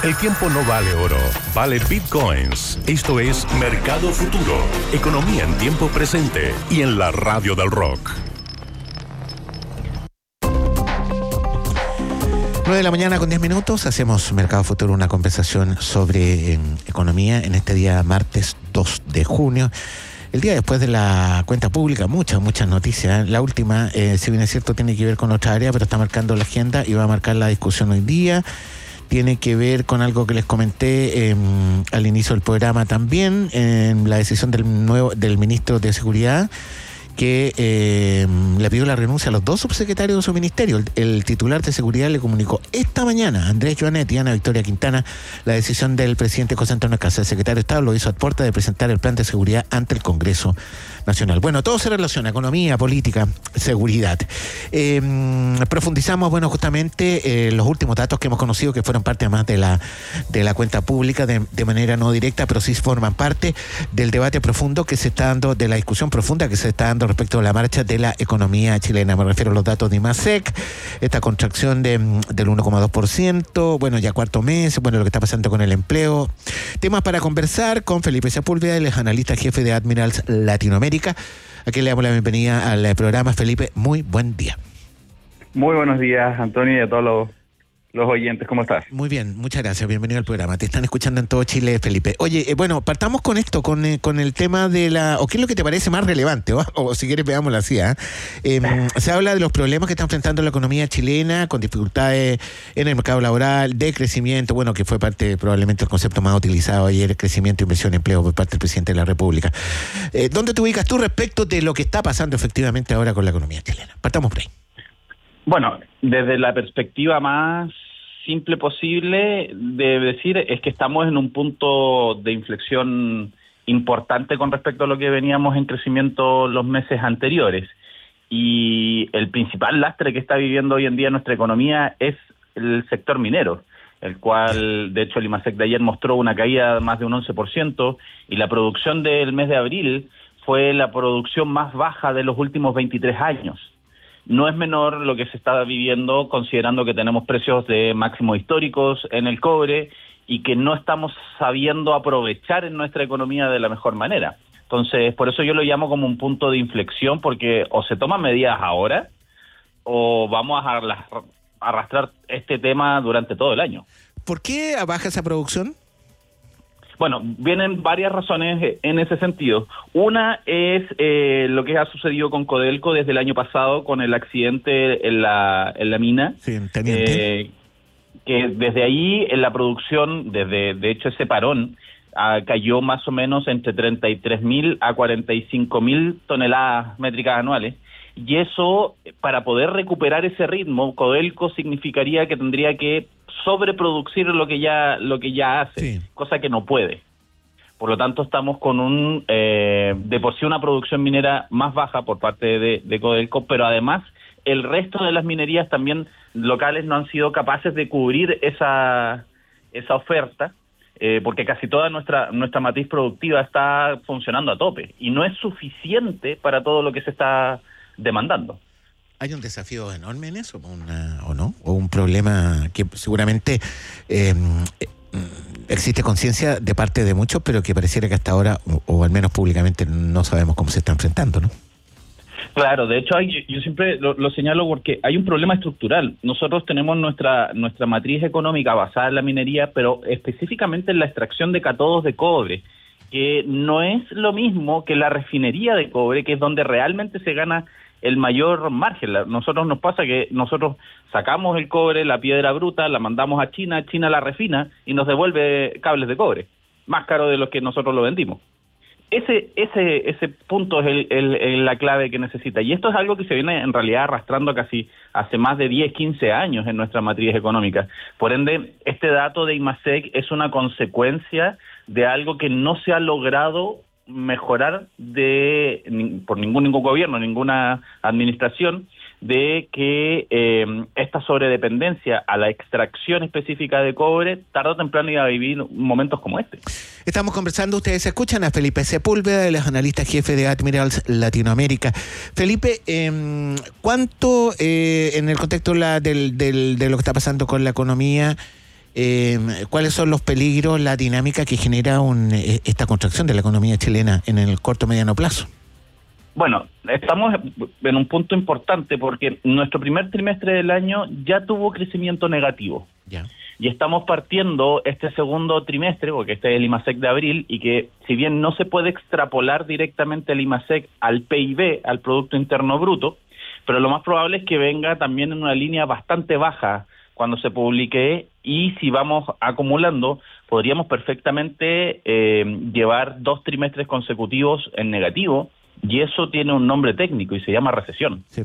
El tiempo no vale oro, vale bitcoins. Esto es Mercado Futuro, economía en tiempo presente y en la radio del rock. 9:00 con 10 minutos, hacemos Mercado Futuro, una conversación sobre economía en este día martes 2 de junio. El día después de la cuenta pública, muchas noticias. La última, si bien es cierto, tiene que ver con otra área, pero está marcando la agenda y va a marcar la discusión hoy día. Tiene que ver con algo que les comenté al inicio del programa también, en la decisión del ministro de Seguridad, que le pidió la renuncia a los dos subsecretarios de su ministerio. El titular de Seguridad le comunicó esta mañana a Andrés Joanet y Ana Victoria Quintana la decisión del presidente José Antonio Caz. El secretario de Estado lo hizo a puerta de presentar el plan de seguridad ante el Congreso Nacional. Bueno, todo se relaciona, economía, política, seguridad. Profundizamos, justamente los últimos datos que hemos conocido, que fueron parte además de la cuenta pública, de manera no directa, pero sí forman parte del debate profundo que se está dando, de la discusión profunda que se está dando respecto a la marcha de la economía chilena. Me refiero a los datos de IMASEC, esta contracción del 1,2%, ya cuarto mes, lo que está pasando con el empleo. Temas para conversar con Felipe Sepúlveda, el analista jefe de Admirals Latinoamérica, a quien le damos la bienvenida al programa. Felipe, muy buen día. Muy buenos días, Antonio, y a todos los oyentes. ¿Cómo estás? Muy bien, muchas gracias. Bienvenido al programa. Te están escuchando en todo Chile, Felipe. Oye, partamos con esto, con el tema de o qué es lo que te parece más relevante, o si quieres veámoslo así. Se habla de los problemas que está enfrentando la economía chilena, con dificultades en el mercado laboral, de crecimiento, que fue parte, probablemente el concepto más utilizado ayer, crecimiento, inversión, empleo, por parte del presidente de la República. ¿Dónde te ubicas tú respecto de lo que está pasando efectivamente ahora con la economía chilena? Partamos por ahí. Bueno, desde la perspectiva más simple posible de decir es que estamos en un punto de inflexión importante con respecto a lo que veníamos en crecimiento los meses anteriores, y el principal lastre que está viviendo hoy en día nuestra economía es el sector minero, el cual, de hecho, el IMASEC de ayer mostró una caída de más de un 11%, y la producción del mes de abril fue la producción más baja de los últimos 23 años. No es menor lo que se está viviendo, considerando que tenemos precios de máximos históricos en el cobre y que no estamos sabiendo aprovechar en nuestra economía de la mejor manera. Entonces, por eso yo lo llamo como un punto de inflexión, porque o se toman medidas ahora o vamos a arrastrar este tema durante todo el año. ¿Por qué baja esa producción? Bueno, vienen varias razones en ese sentido. Una es lo que ha sucedido con Codelco desde el año pasado, con el accidente en la mina. Sí, teniente. Que desde ahí en la producción, de hecho ese parón, cayó más o menos entre 33.000 a 45.000 toneladas métricas anuales. Y eso, para poder recuperar ese ritmo, Codelco significaría que tendría que sobreproducir lo que ya hace, sí, cosa que no puede. Por lo tanto, estamos con de por sí una producción minera más baja por parte de Codelco, pero además el resto de las minerías también locales no han sido capaces de cubrir esa oferta, porque casi toda nuestra matriz productiva está funcionando a tope y no es suficiente para todo lo que se está demandando. ¿Hay un desafío enorme en eso, o no? ¿O un problema que seguramente existe conciencia de parte de muchos, pero que pareciera que hasta ahora, o al menos públicamente, no sabemos cómo se está enfrentando, ¿no? Claro, de hecho yo siempre lo señalo porque hay un problema estructural. Nosotros tenemos nuestra matriz económica basada en la minería, pero específicamente en la extracción de cátodos de cobre, que no es lo mismo que la refinería de cobre, que es donde realmente se gana el mayor margen. Nosotros nos pasa que nosotros sacamos el cobre, la piedra bruta, la mandamos a China la refina y nos devuelve cables de cobre, más caro de los que nosotros lo vendimos. Ese punto es la clave que necesita. Y esto es algo que se viene en realidad arrastrando casi hace más de 10, 15 años en nuestra matriz económica. Por ende, este dato de IMASEC es una consecuencia de algo que no se ha logrado mejorar por ningún gobierno, ninguna administración, de que esta sobredependencia a la extracción específica de cobre tarde o temprano iba a vivir momentos como este. Estamos conversando, ustedes escuchan a Felipe Sepúlveda, el analista jefe de Admirals Latinoamérica. Felipe, ¿cuánto en el contexto de lo que está pasando con la economía, ¿Cuáles son los peligros, la dinámica que genera esta contracción de la economía chilena en el corto mediano plazo? Bueno, estamos en un punto importante porque nuestro primer trimestre del año ya tuvo crecimiento negativo. Ya. Y estamos partiendo este segundo trimestre, porque este es el IMASEC de abril, y que si bien no se puede extrapolar directamente el IMASEC al PIB, al Producto Interno Bruto, pero lo más probable es que venga también en una línea bastante baja cuando se publique, y si vamos acumulando, podríamos perfectamente llevar 2 trimestres consecutivos en negativo, y eso tiene un nombre técnico y se llama recesión. Sí.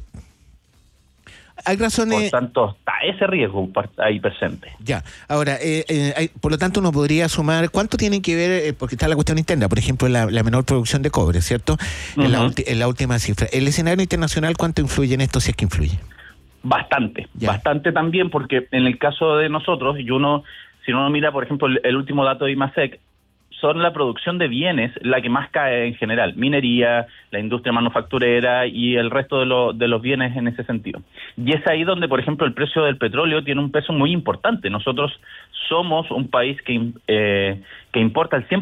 Hay razones. Por tanto, está ese riesgo ahí presente. Ya. Ahora, por lo tanto, uno podría sumar. ¿Cuánto tiene que ver? Porque está la cuestión interna, por ejemplo, la menor producción de cobre, ¿cierto? Uh-huh. En la última cifra. ¿El escenario internacional cuánto influye en esto, si es que influye? Bastante. Ya. Bastante también, porque en el caso de nosotros, si uno mira, por ejemplo, el último dato de IMASEC, son la producción de bienes la que más cae en general, minería, la industria manufacturera y el resto de los bienes en ese sentido. Y es ahí donde, por ejemplo, el precio del petróleo tiene un peso muy importante. Nosotros somos un país que importa el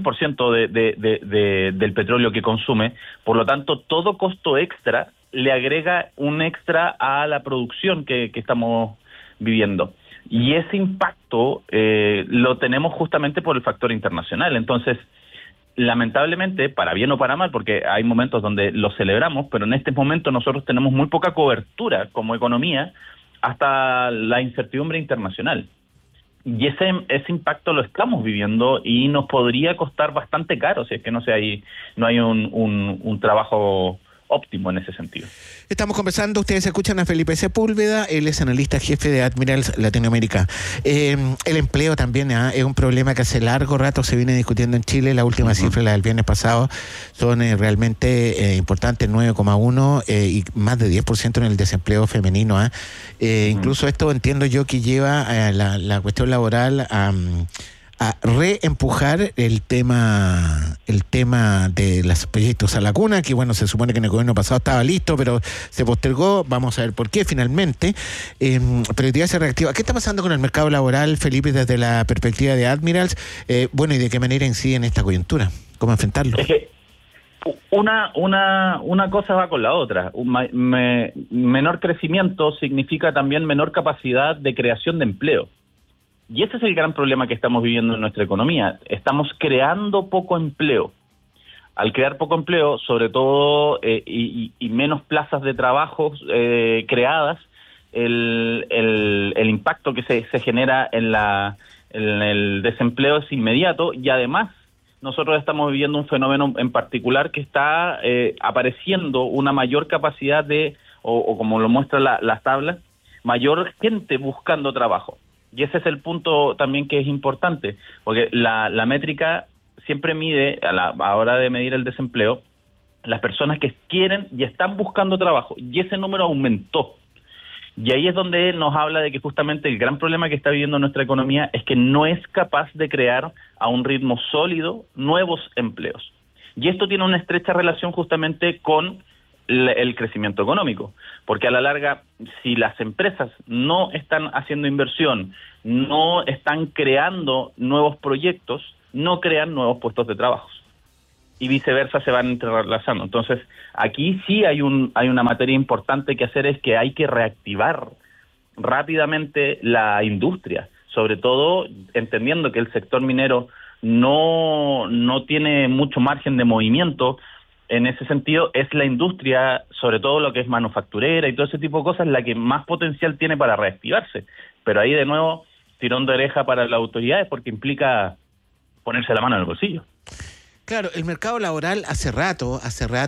100% del petróleo que consume, por lo tanto, todo costo extra le agrega un extra a la producción que estamos viviendo. Y ese impacto lo tenemos justamente por el factor internacional. Entonces, lamentablemente, para bien o para mal, porque hay momentos donde lo celebramos, pero en este momento nosotros tenemos muy poca cobertura como economía hasta la incertidumbre internacional. Y ese impacto lo estamos viviendo y nos podría costar bastante caro si es que no hay un trabajo óptimo en ese sentido. Estamos conversando, ustedes escuchan a Felipe Sepúlveda, él es analista jefe de Admirals Latinoamérica. El empleo también es un problema que hace largo rato se viene discutiendo en Chile. La última cifra, la del viernes pasado, son realmente importantes, 9,1 y más de 10% en el desempleo femenino. Incluso esto entiendo yo que lleva a la cuestión laboral a reempujar el tema de los proyectos a la cuna, que bueno, se supone que en el gobierno pasado estaba listo, pero se postergó. Vamos a ver por qué finalmente. Pero hoy día se reactiva. ¿Qué está pasando con el mercado laboral, Felipe, desde la perspectiva de Admirals? Bueno, y de qué manera incide en esta coyuntura. ¿Cómo enfrentarlo? Es que una cosa va con la otra. Menor crecimiento significa también menor capacidad de creación de empleo. Y ese es el gran problema que estamos viviendo en nuestra economía. Estamos creando poco empleo. Al crear poco empleo, sobre todo, y menos plazas de trabajo creadas, el impacto que se genera en el desempleo es inmediato, y además nosotros estamos viviendo un fenómeno en particular que está apareciendo una mayor capacidad o como lo muestran las tablas, mayor gente buscando trabajo. Y ese es el punto también que es importante, porque la métrica siempre mide, a la hora de medir el desempleo, las personas que quieren y están buscando trabajo, y ese número aumentó. Y ahí es donde nos habla de que justamente el gran problema que está viviendo nuestra economía es que no es capaz de crear a un ritmo sólido nuevos empleos. Y esto tiene una estrecha relación justamente con el crecimiento económico, porque a la larga, si las empresas no están haciendo inversión, no están creando nuevos proyectos, no crean nuevos puestos de trabajo, y viceversa se van entrelazando. Entonces, aquí sí hay una materia importante que hacer, es que hay que reactivar rápidamente la industria, sobre todo entendiendo que el sector minero no tiene mucho margen de movimiento. En ese sentido, es la industria, sobre todo lo que es manufacturera y todo ese tipo de cosas, la que más potencial tiene para reactivarse. Pero ahí, de nuevo, tirón de oreja para las autoridades, porque implica ponerse la mano en el bolsillo. Claro, el mercado laboral hace rato,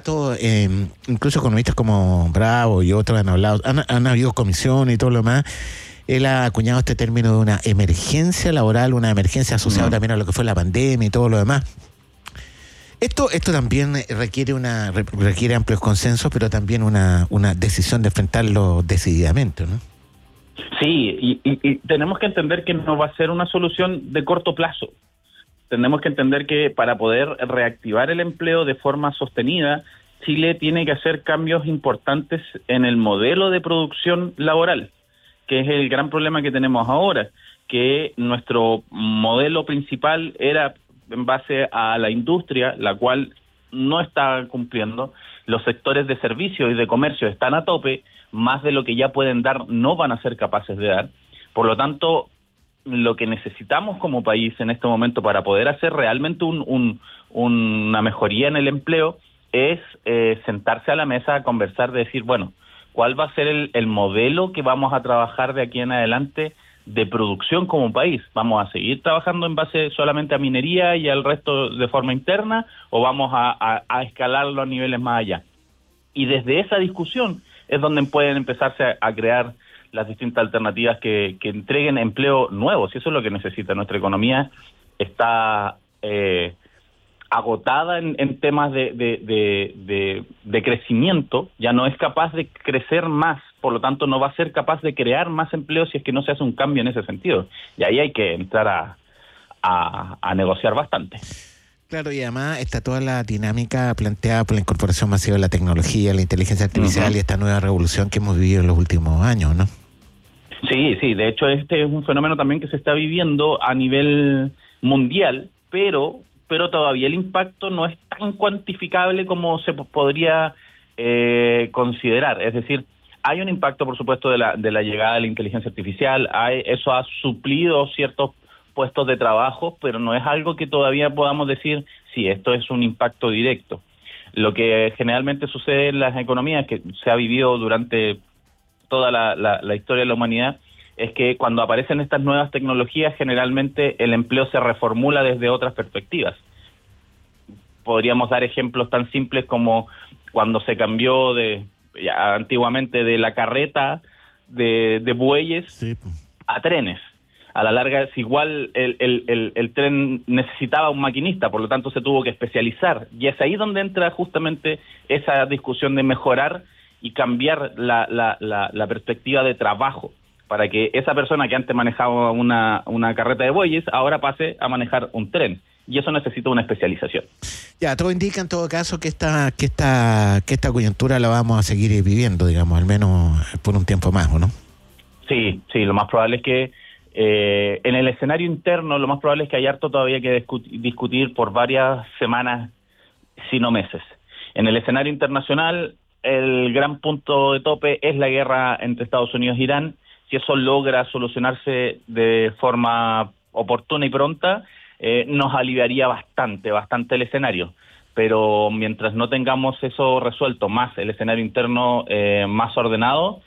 incluso economistas como Bravo y otros han hablado, han habido comisiones y todo lo demás. Él ha acuñado este término de una emergencia laboral, una emergencia asociada también a lo que fue la pandemia y todo lo demás. Esto también requiere amplios consensos, pero también una decisión de enfrentarlo decididamente, ¿no? Sí, y tenemos que entender que no va a ser una solución de corto plazo. Tenemos que entender que para poder reactivar el empleo de forma sostenida, Chile tiene que hacer cambios importantes en el modelo de producción laboral, que es el gran problema que tenemos ahora, que nuestro modelo principal era en base a la industria, la cual no está cumpliendo. Los sectores de servicio y de comercio están a tope, más de lo que ya pueden dar no van a ser capaces de dar. Por lo tanto, lo que necesitamos como país en este momento para poder hacer realmente una mejoría en el empleo es sentarse a la mesa a conversar, de decir, bueno, ¿cuál va a ser el modelo que vamos a trabajar de aquí en adelante de producción como país? ¿Vamos a seguir trabajando en base solamente a minería y al resto de forma interna, o vamos a escalarlo a niveles más allá? Y desde esa discusión es donde pueden empezarse a crear las distintas alternativas que entreguen empleo nuevo. Si eso es lo que necesita nuestra economía, está agotada en temas de crecimiento, ya no es capaz de crecer más, por lo tanto no va a ser capaz de crear más empleo si es que no se hace un cambio en ese sentido. Y ahí hay que entrar a negociar bastante. Claro, y además está toda la dinámica planteada por la incorporación masiva de la tecnología, la inteligencia artificial y esta nueva revolución que hemos vivido en los últimos años, ¿no? Sí, de hecho este es un fenómeno también que se está viviendo a nivel mundial, pero todavía el impacto no es tan cuantificable como se podría considerar. Es decir, hay un impacto, por supuesto, de la llegada de la inteligencia artificial, eso ha suplido ciertos puestos de trabajo, pero no es algo que todavía podamos decir, sí, esto es un impacto directo. Lo que generalmente sucede en las economías, que se ha vivido durante toda la historia de la humanidad, es que cuando aparecen estas nuevas tecnologías, generalmente el empleo se reformula desde otras perspectivas. Podríamos dar ejemplos tan simples como cuando se cambió antiguamente de la carreta de bueyes a trenes. A la larga es igual, el tren necesitaba un maquinista, por lo tanto se tuvo que especializar. Y es ahí donde entra justamente esa discusión de mejorar y cambiar la perspectiva de trabajo, para que esa persona que antes manejaba una carreta de bueyes ahora pase a manejar un tren. Y eso necesita una especialización. Ya, todo indica en todo caso que esta coyuntura la vamos a seguir viviendo, digamos, al menos por un tiempo más, ¿o no? Sí, lo más probable es que en el escenario interno, lo más probable es que hay harto todavía que discutir por varias semanas, si no meses. En el escenario internacional, el gran punto de tope es la guerra entre Estados Unidos e Irán. Si eso logra solucionarse de forma oportuna y pronta, nos aliviaría bastante el escenario. Pero mientras no tengamos eso resuelto, más el escenario interno más ordenado,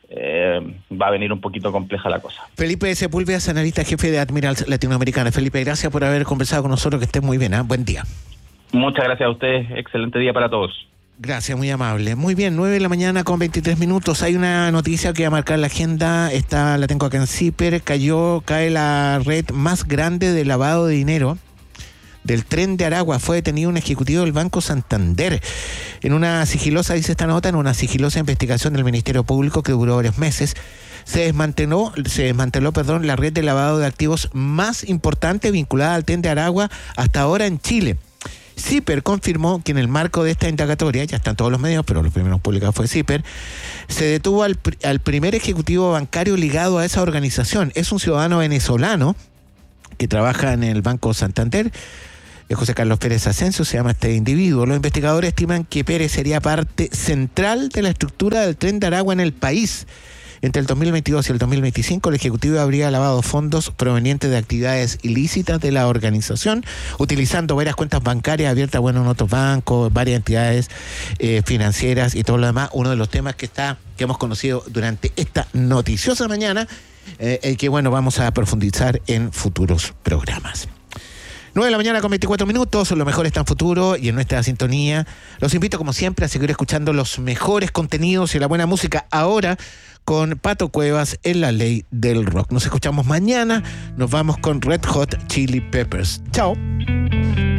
va a venir un poquito compleja la cosa. Felipe Sepúlveda, analista jefe de Admirals Latinoamericana. Felipe, gracias por haber conversado con nosotros, que estés muy bien, ¿eh? Buen día. Muchas gracias a ustedes, excelente día para todos. Gracias, muy amable. Muy bien, 9:00 con 23 minutos. Hay una noticia que va a marcar la agenda, la tengo acá en CIPER. Cae la red más grande de lavado de dinero del Tren de Aragua. Fue detenido un ejecutivo del Banco Santander. En una sigilosa, dice esta nota, en una sigilosa investigación del Ministerio Público que duró varios meses, se desmanteló, la red de lavado de activos más importante vinculada al Tren de Aragua hasta ahora en Chile. CIPER confirmó que en el marco de esta indagatoria, ya están todos los medios, pero los primeros publicados fue CIPER, se detuvo al primer ejecutivo bancario ligado a esa organización. Es un ciudadano venezolano que trabaja en el Banco Santander, José Carlos Pérez Asensio, se llama este individuo. Los investigadores estiman que Pérez sería parte central de la estructura del Tren de Aragua en el país. Entre el 2022 y el 2025, el Ejecutivo habría lavado fondos provenientes de actividades ilícitas de la organización, utilizando varias cuentas bancarias abiertas, en otros bancos, varias entidades financieras y todo lo demás. Uno de los temas que hemos conocido durante esta noticiosa mañana, que vamos a profundizar en futuros programas. 9:00 con 24 minutos, lo mejor está en futuro y en nuestra sintonía. Los invito, como siempre, a seguir escuchando los mejores contenidos y la buena música ahora con Pato Cuevas en La Ley del Rock. Nos escuchamos mañana, nos vamos con Red Hot Chili Peppers. Chao.